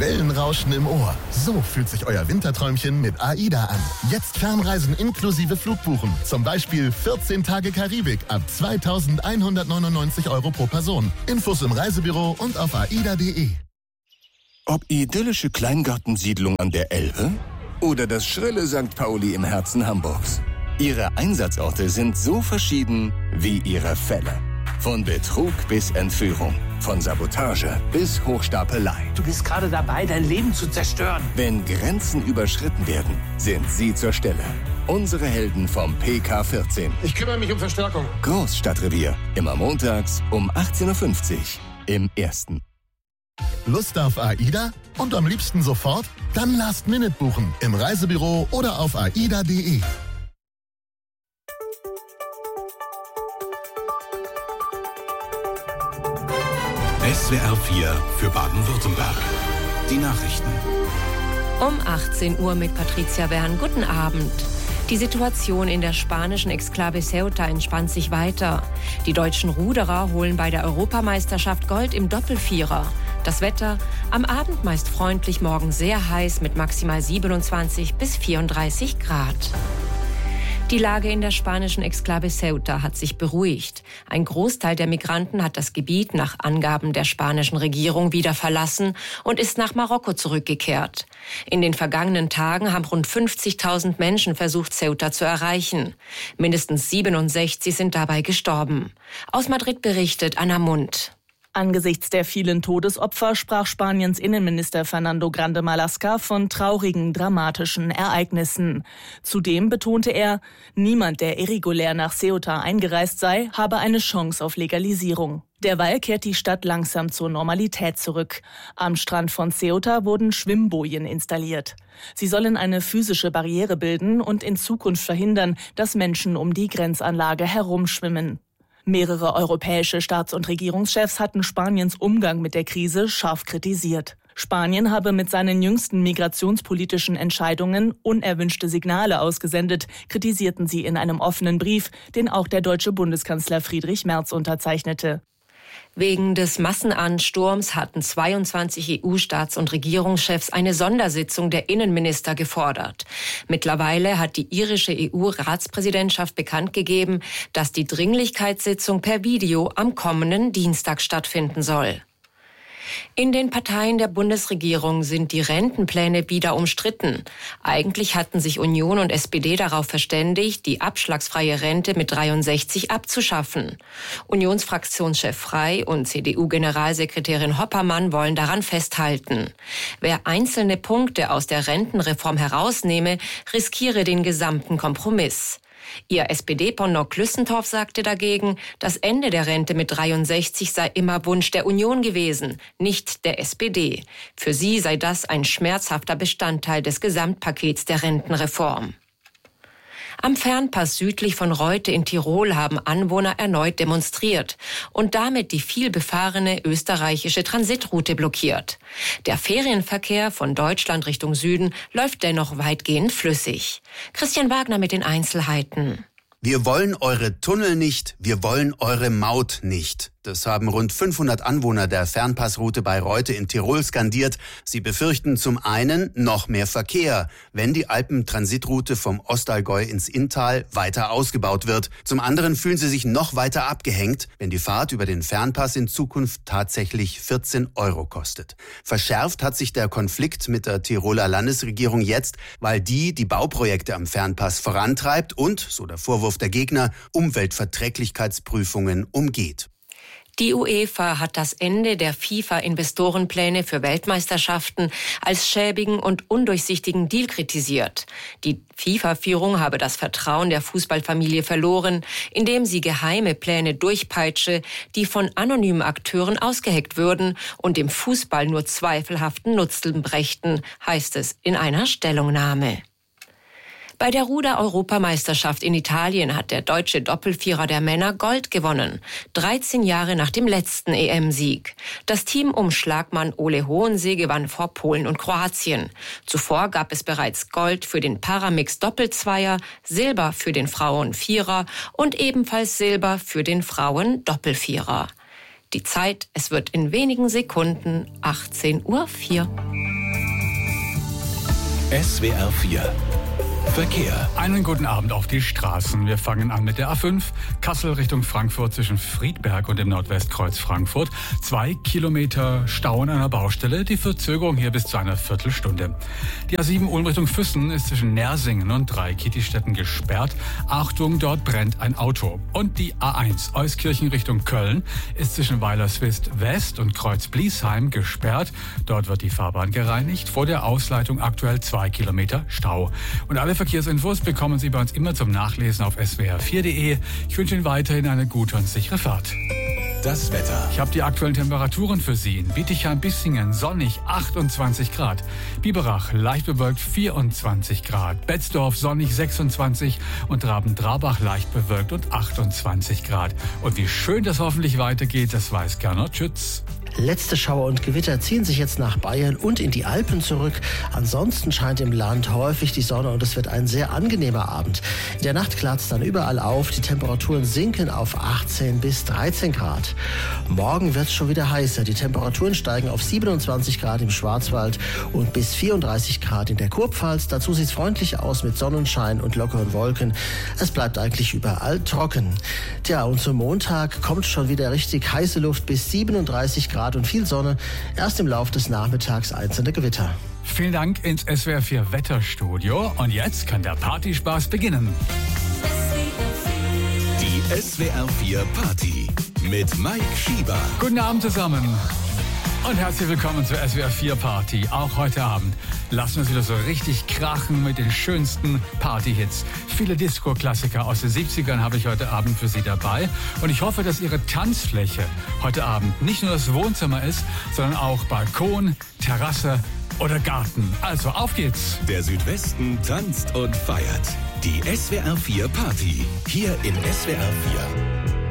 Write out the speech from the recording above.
Wellenrauschen im Ohr. So fühlt sich euer Winterträumchen mit AIDA an. Jetzt Fernreisen inklusive Flugbuchen. Zum Beispiel 14 Tage Karibik ab 2.199 € pro Person. Infos im Reisebüro und auf aida.de. Ob idyllische Kleingartensiedlung an der Elbe oder das schrille St. Pauli im Herzen Hamburgs. Ihre Einsatzorte sind so verschieden wie ihre Fälle. Von Betrug bis Entführung, von Sabotage bis Hochstapelei. Du bist gerade dabei, dein Leben zu zerstören. Wenn Grenzen überschritten werden, sind Sie zur Stelle. Unsere Helden vom PK14. Ich kümmere mich um Verstärkung. Großstadtrevier. Immer montags um 18.50 Uhr im Ersten. Lust auf AIDA? Und am liebsten sofort? Dann Last Minute buchen. Im Reisebüro oder auf aida.de. SWR 4 für Baden-Württemberg. Die Nachrichten. Um 18 Uhr mit Patricia Wern. Guten Abend. Die Situation in der spanischen Exklave Ceuta entspannt sich weiter. Die deutschen Ruderer holen bei der Europameisterschaft Gold im Doppelvierer. Das Wetter am Abend meist freundlich, morgen sehr heiß mit maximal 27 bis 34 Grad. Die Lage in der spanischen Exklave Ceuta hat sich beruhigt. Ein Großteil der Migranten hat das Gebiet nach Angaben der spanischen Regierung wieder verlassen und ist nach Marokko zurückgekehrt. In den vergangenen Tagen haben rund 50.000 Menschen versucht, Ceuta zu erreichen. Mindestens 67 sind dabei gestorben. Aus Madrid berichtet Anna Mund. Angesichts der vielen Todesopfer sprach Spaniens Innenminister Fernando Grande Marlaska von traurigen, dramatischen Ereignissen. Zudem betonte er, niemand, der irregulär nach Ceuta eingereist sei, habe eine Chance auf Legalisierung. Derweil kehrt die Stadt langsam zur Normalität zurück. Am Strand von Ceuta wurden Schwimmbojen installiert. Sie sollen eine physische Barriere bilden und in Zukunft verhindern, dass Menschen um die Grenzanlage herumschwimmen. Mehrere europäische Staats- und Regierungschefs hatten Spaniens Umgang mit der Krise scharf kritisiert. Spanien habe mit seinen jüngsten migrationspolitischen Entscheidungen unerwünschte Signale ausgesendet, kritisierten sie in einem offenen Brief, den auch der deutsche Bundeskanzler Friedrich Merz unterzeichnete. Wegen des Massenansturms hatten 22 EU-Staats- und Regierungschefs eine Sondersitzung der Innenminister gefordert. Mittlerweile hat die irische EU-Ratspräsidentschaft bekannt gegeben, dass die Dringlichkeitssitzung per Video am kommenden Dienstag stattfinden soll. In den Parteien der Bundesregierung sind die Rentenpläne wieder umstritten. Eigentlich hatten sich Union und SPD darauf verständigt, die abschlagsfreie Rente mit 63 abzuschaffen. Unionsfraktionschef Frey und CDU-Generalsekretärin Hoppermann wollen daran festhalten. Wer einzelne Punkte aus der Rentenreform herausnehme, riskiere den gesamten Kompromiss. Ihr SPD-Pendant Klüssendorf sagte dagegen, das Ende der Rente mit 63 sei immer Wunsch der Union gewesen, nicht der SPD. Für sie sei das ein schmerzhafter Bestandteil des Gesamtpakets der Rentenreform. Am Fernpass südlich von Reute in Tirol haben Anwohner erneut demonstriert und damit die vielbefahrene österreichische Transitroute blockiert. Der Ferienverkehr von Deutschland Richtung Süden läuft dennoch weitgehend flüssig. Christian Wagner mit den Einzelheiten. Wir wollen eure Tunnel nicht, wir wollen eure Maut nicht. Das haben rund 500 Anwohner der Fernpassroute bei Reute in Tirol skandiert. Sie befürchten zum einen noch mehr Verkehr, wenn die Alpentransitroute vom Ostallgäu ins Inntal weiter ausgebaut wird. Zum anderen fühlen sie sich noch weiter abgehängt, wenn die Fahrt über den Fernpass in Zukunft tatsächlich 14 € kostet. Verschärft hat sich der Konflikt mit der Tiroler Landesregierung jetzt, weil die Bauprojekte am Fernpass vorantreibt und, so der Vorwurf der Gegner, Umweltverträglichkeitsprüfungen umgeht. Die UEFA hat das Ende der FIFA-Investorenpläne für Weltmeisterschaften als schäbigen und undurchsichtigen Deal kritisiert. Die FIFA-Führung habe das Vertrauen der Fußballfamilie verloren, indem sie geheime Pläne durchpeitsche, die von anonymen Akteuren ausgeheckt würden und dem Fußball nur zweifelhaften Nutzen brächten, heißt es in einer Stellungnahme. Bei der Ruder-Europameisterschaft in Italien hat der deutsche Doppelvierer der Männer Gold gewonnen, 13 Jahre nach dem letzten EM-Sieg. Das Team um Schlagmann Ole Hohensee gewann vor Polen und Kroatien. Zuvor gab es bereits Gold für den Paramix-Doppelzweier, Silber für den Frauen-Vierer und ebenfalls Silber für den Frauen-Doppelvierer. Die Zeit, es wird in wenigen Sekunden 18:04 Uhr. SWR 4 Verkehr. Einen guten Abend auf die Straßen. Wir fangen an mit der A5, Kassel Richtung Frankfurt zwischen Friedberg und dem Nordwestkreuz Frankfurt. 2 Kilometer Stau an einer Baustelle, die Verzögerung hier bis zu einer Viertelstunde. Die A7 Ulm Richtung Füssen ist zwischen Nersingen und Dreikietistetten gesperrt. Achtung, dort brennt ein Auto. Und die A1 Euskirchen Richtung Köln ist zwischen Weilerswist West und Kreuz Bliesheim gesperrt. Dort wird die Fahrbahn gereinigt. Vor der Ausleitung aktuell 2 Kilometer Stau. Und alle Verkehrsinfos bekommen Sie bei uns immer zum Nachlesen auf swr4.de. Ich wünsche Ihnen weiterhin eine gute und sichere Fahrt. Das Wetter. Ich habe die aktuellen Temperaturen für Sie. In Bietigheim-Bissingen sonnig 28 Grad. Biberach leicht bewölkt 24 Grad. Betzdorf sonnig 26 und Raben-Trarbach leicht bewölkt und 28 Grad. Und wie schön das hoffentlich weitergeht, das weiß Gernot Schütz. Letzte Schauer und Gewitter ziehen sich jetzt nach Bayern und in die Alpen zurück. Ansonsten scheint im Land häufig die Sonne und es wird ein sehr angenehmer Abend. In der Nacht klart es dann überall auf. Die Temperaturen sinken auf 18 bis 13 Grad. Morgen wird es schon wieder heißer. Die Temperaturen steigen auf 27 Grad im Schwarzwald und bis 34 Grad in der Kurpfalz. Dazu sieht es freundlich aus mit Sonnenschein und lockeren Wolken. Es bleibt eigentlich überall trocken. Tja, und zum Montag kommt schon wieder richtig heiße Luft bis 37 Grad. Und viel Sonne, erst im Laufe des Nachmittags einzelne Gewitter. Vielen Dank ins SWR 4 Wetterstudio. Und jetzt kann der Partyspaß beginnen. Die SWR 4 Party mit Mike Schieber. Guten Abend zusammen. Und herzlich willkommen zur SWR 4 Party. Auch heute Abend lassen wir es wieder so richtig krachen mit den schönsten Partyhits. Viele Disco-Klassiker aus den 70ern habe ich heute Abend für Sie dabei. Und ich hoffe, dass Ihre Tanzfläche heute Abend nicht nur das Wohnzimmer ist, sondern auch Balkon, Terrasse oder Garten. Also auf geht's. Der Südwesten tanzt und feiert. Die SWR 4 Party. Hier in SWR 4.